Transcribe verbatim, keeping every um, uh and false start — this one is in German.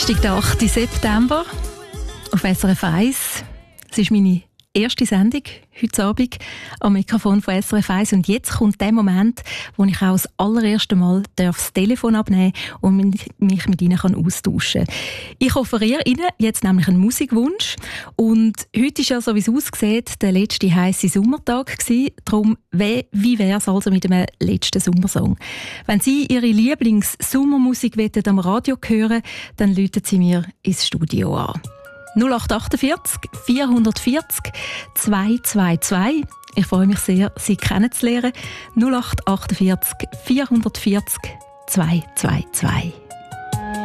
Dienstag, der achte September auf S R F eins. Es ist meine erste Sendung heute Abend am Mikrofon von S R F eins. Und jetzt kommt der Moment, wo ich auch das allererste Mal das Telefon abnehmen und mich mit Ihnen austauschen kann. Ich offeriere Ihnen jetzt nämlich einen Musikwunsch. Und heute ist ja, so wie es aussieht, der letzte heisse Sommertag gewesen. Darum, wie, wie wäre es also mit einem letzten Sommersong? Wenn Sie Ihre Lieblings-Sommermusik am Radio hören, dann läuten Sie mir ins Studio an. null acht achtundvierzig vierhundertvierzig zweihundertzweiundzwanzig. Ich freue mich sehr, Sie kennenzulernen. null acht achtundvierzig vierhundertvierzig zweihundertzweiundzwanzig.